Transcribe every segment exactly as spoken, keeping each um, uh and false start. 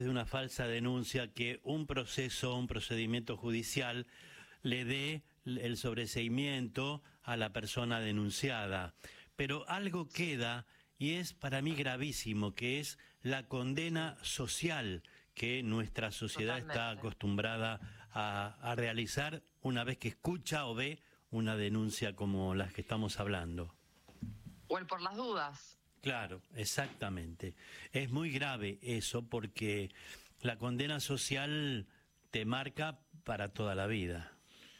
de una falsa denuncia que un proceso, un procedimiento judicial le dé el sobreseimiento a la persona denunciada. Pero algo queda y es para mí gravísimo, que es la condena social que nuestra sociedad Totalmente. está acostumbrada a, a realizar una vez que escucha o ve una denuncia como las que estamos hablando. O el por las dudas. Claro, exactamente. Es muy grave eso porque la condena social te marca para toda la vida.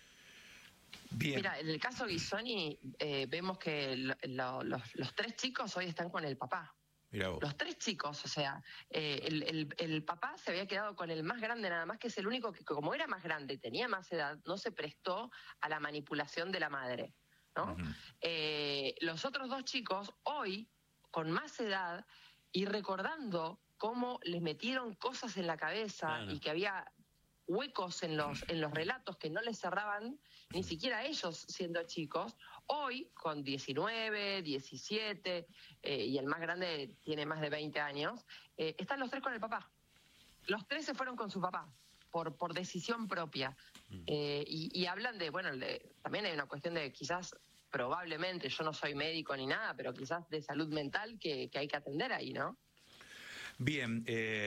Bien. Mira, en el caso Guisoni eh, vemos que lo, lo, los, los tres chicos hoy están con el papá. Mirá vos. Los tres chicos, o sea, eh, el, el, el papá se había quedado con el más grande nada más, que es el único que como era más grande y tenía más edad, no se prestó a la manipulación de la madre, ¿no? Uh-huh. eh, los otros dos chicos hoy, con más edad y recordando cómo les metieron cosas en la cabeza claro. y que había huecos en los en los relatos que no les cerraban ni siquiera ellos siendo chicos, hoy con diecinueve, diecisiete eh, y el más grande tiene más de veinte años, eh, están los tres con el papá. Los tres se fueron con su papá por por decisión propia eh, y, y hablan de, bueno, de, también hay una cuestión de quizás probablemente, yo no soy médico ni nada, pero quizás de salud mental que, que hay que atender ahí, ¿no? Bien,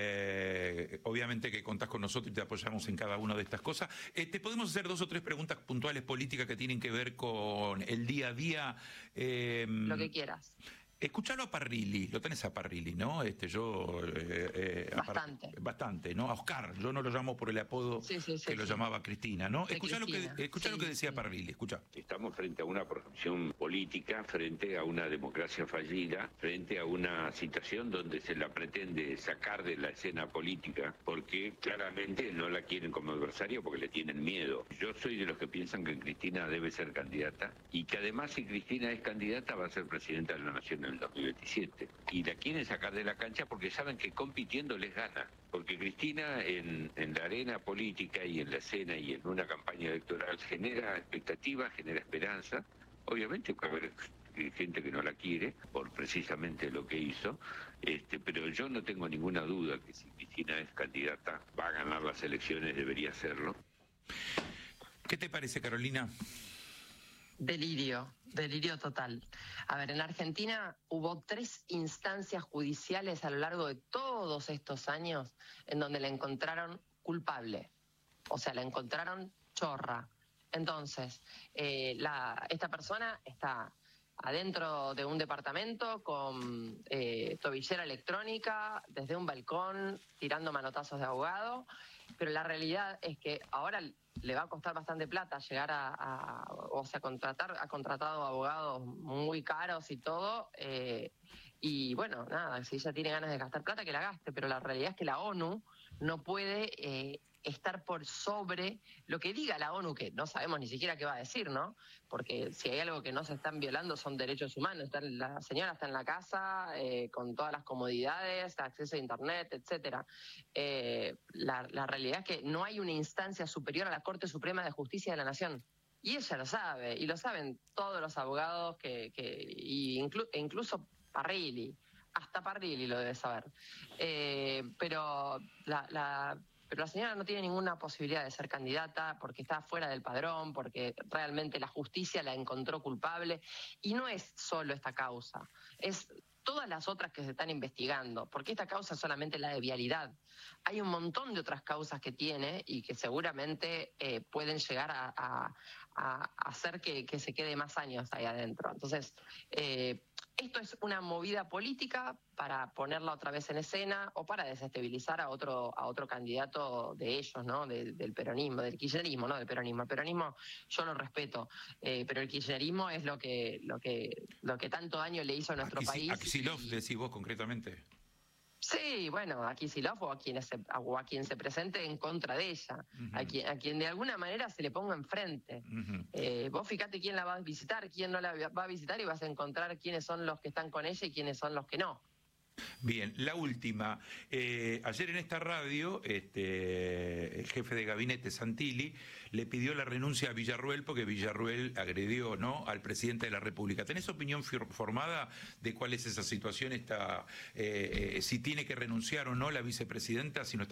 eh, obviamente que contás con nosotros y te apoyamos en cada una de estas cosas. Eh, te podemos hacer dos o tres preguntas puntuales políticas que tienen que ver con el día a día. Eh, Lo que quieras. Escuchalo a Parrilli, lo tenés a Parrilli, ¿no? Este, yo eh, eh, bastante. Par, bastante, ¿no? A Oscar, yo no lo llamo por el apodo sí, sí, sí, que sí. lo llamaba Cristina, ¿no? Escuchá lo que, escuchá sí, lo que decía sí. Parrilli, escuchá. Estamos frente a una corrupción política, frente a una democracia fallida, frente a una situación donde se la pretende sacar de la escena política, porque claramente no la quieren como adversario porque le tienen miedo. Yo soy de los que piensan que Cristina debe ser candidata y que además si Cristina es candidata va a ser presidenta de la Nación en el dos mil veintisiete. Y la quieren sacar de la cancha porque saben que compitiendo les gana. Porque Cristina en, en la arena política y en la escena y en una campaña electoral genera expectativas, genera esperanza. Obviamente puede haber gente que no la quiere por precisamente lo que hizo, este, pero yo no tengo ninguna duda que si Cristina es candidata va a ganar las elecciones, debería hacerlo. ¿Qué te parece, Carolina? Delirio, delirio total. A ver, en Argentina hubo tres instancias judiciales a lo largo de todos estos años en donde la encontraron culpable. O sea, la encontraron chorra. Entonces, eh, la, esta persona está adentro de un departamento con eh, tobillera electrónica, desde un balcón, tirando manotazos de abogado, pero la realidad es que ahora le va a costar bastante plata llegar a, a o sea, contratar, ha contratado abogados muy caros y todo, eh, y bueno, nada, si ella tiene ganas de gastar plata, que la gaste, pero la realidad es que la ONU no puede eh, estar por sobre lo que diga la ONU, que no sabemos ni siquiera qué va a decir, ¿no? Porque si hay algo que no se están violando son derechos humanos. Está, la señora está en la casa eh, con todas las comodidades, acceso a internet, etcétera. Eh, la, la realidad es que no hay una instancia superior a la Corte Suprema de Justicia de la Nación. Y ella lo sabe, y lo saben todos los abogados, que, que y inclu, e incluso Parrilli, hasta Parrilli lo debe saber. Eh, pero la... la Pero la señora no tiene ninguna posibilidad de ser candidata porque está fuera del padrón, porque realmente la justicia la encontró culpable. Y no es solo esta causa, es todas las otras que se están investigando, porque esta causa es solamente la de vialidad. Hay un montón de otras causas que tiene y que seguramente eh, pueden llegar a, a, a hacer que, que se quede más años ahí adentro. Entonces, eh, esto es una movida política para ponerla otra vez en escena o para desestabilizar a otro a otro candidato de ellos, ¿no? De, del peronismo, del kirchnerismo, no del peronismo. El peronismo yo lo respeto, eh, pero el kirchnerismo es lo que lo que lo que tanto daño le hizo a nuestro Aquis, país. A Kicillof y... decís vos concretamente. Sí, bueno, a Kicillof o a quien se, o a quien se presente en contra de ella, uh-huh. a, quien, a quien de alguna manera se le ponga enfrente. Uh-huh. Eh, vos fíjate quién la va a visitar, quién no la va a visitar y vas a encontrar quiénes son los que están con ella y quiénes son los que no. Bien, la última. Eh, ayer en esta radio, este, el jefe de gabinete, Santilli, le pidió la renuncia a Villarruel porque Villarruel agredió, ¿no?, al presidente de la República. ¿Tenés opinión formada de cuál es esa situación? Esta, eh, eh, si tiene que renunciar o no la vicepresidenta, si no está